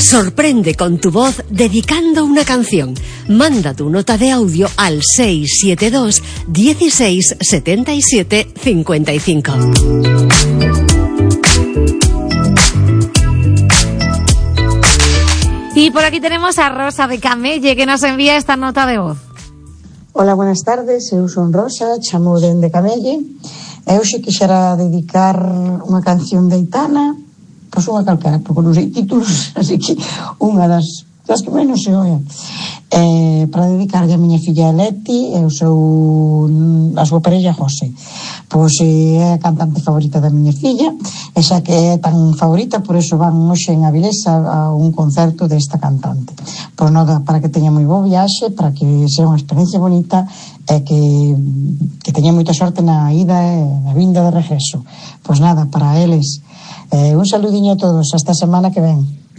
Sorprende con tu voz dedicando una canción. Manda tu nota de audio al 672 16 77 55. Y por aquí tenemos a Rosa de Camelle, que nos envía esta nota de voz. Hola, buenas tardes, eu son Rosa, chamo de Camelle. Eu xe quixera dedicar unha canción de Aitana, pois unha calquera, porque non sei títulos, así que unha das que menos se oia, para dedicarlle a miña filla Leti e a súa parella José. Pois é a cantante favorita da miña filla, e xa que é tan favorita, por eso van hoxe en Avilés a un concerto desta cantante. Pois nada, para que teña moi bo viaxe, para que sea unha experiencia bonita e que teña moita sorte na ida e na vinda de regreso. Pois nada, para eles, un saludiño a todos, hasta a semana que ven.